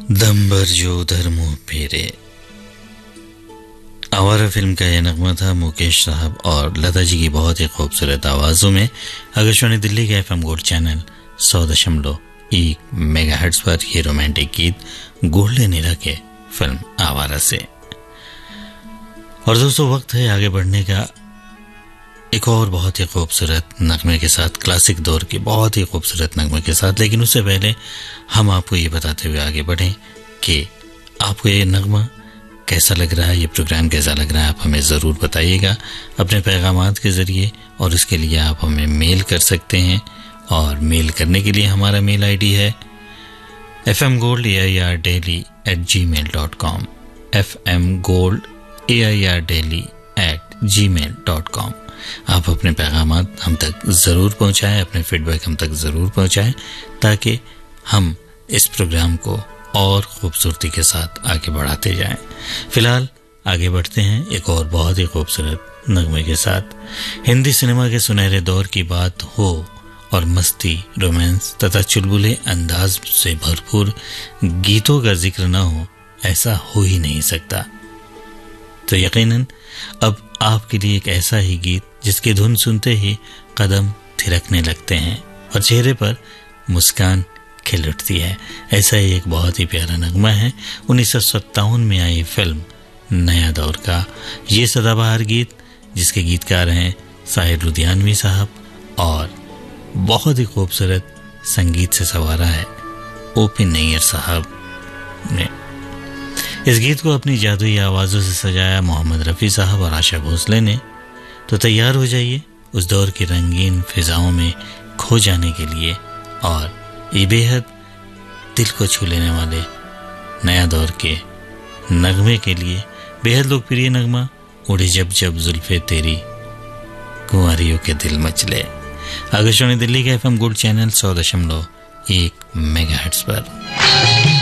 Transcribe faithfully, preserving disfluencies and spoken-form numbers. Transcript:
दम भर जो उधर मुंह फेरे, आवारा फिल्म का यह नगमा था मुकेश साहब और लता जी की बहुत ही खूबसूरत आवाजों में। आकाशवाणी दिल्ली के एफएम गोल्ड चैनल सौ दशमलव एक मेगाहर्ट्ज पर ये रोमांटिक गीत गोल्डन एरा के फिल्म आवारा से। और दोस्तों, वक्त है आगे बढ़ने का एक और बहुत ही खूबसूरत नगमे के साथ, क्लासिक दौर के बहुत ही खूबसूरत नगमे के साथ। लेकिन उससे पहले हम आपको ये बताते हुए आगे बढ़ें कि आपको ये नगमा कैसा लग रहा है, ये प्रोग्राम कैसा लग रहा है, आप हमें ज़रूर बताइएगा अपने पैगामात के ज़रिए। और इसके लिए आप हमें मेल कर सकते हैं, और मेल करने के लिए हमारा मेल आईडी है F M gold A I R daily eight ji mail dot com, F M gold A I R daily eight ji mail dot com. आप अपने पैगामात हम तक ज़रूर पहुँचाएँ, अपने फीडबैक हम तक ज़रूर पहुँचाएँ, ताकि हम इस प्रोग्राम को और खूबसूरती के साथ आगे बढ़ाते जाएं। फिलहाल आगे बढ़ते हैं एक और बहुत ही खूबसूरत नगमे के साथ। हिंदी सिनेमा के सुनहरे दौर की बात हो और मस्ती, रोमांस तथा चुलबुले अंदाज से भरपूर गीतों का जिक्र ना हो, ऐसा हो ही नहीं सकता। तो यकीनन अब आपके लिए एक ऐसा ही गीत जिसकी धुन सुनते ही कदम थिरकने लगते हैं और चेहरे पर मुस्कान खिल उठती है। ऐसा ही एक बहुत ही प्यारा नगमा है उन्नीस सौ सत्तावन में आई फिल्म नया दौर का ये सदाबहार गीत, जिसके गीतकार हैं साहिर लुधियानवी साहब, और बहुत ही खूबसूरत संगीत से संवारा है ओपी नैयर साहब ने। इस गीत को अपनी जादुई आवाज़ों से सजाया मोहम्मद रफ़ी साहब और आशा भोसले ने। तो तैयार हो जाइए उस दौर की रंगीन फिजाओं में खो जाने के लिए, और ये बेहद दिल को छू लेने वाले नया दौर के नगमे के लिए। बेहद लोकप्रिय नगमा उड़ी जब जब जुल्फे तेरी कुंवारियों के दिल मचले। आकाशवाणी दिल्ली के एफएम गोल्ड चैनल सौ दशमलव एक मेगाहर्ट्ज पर।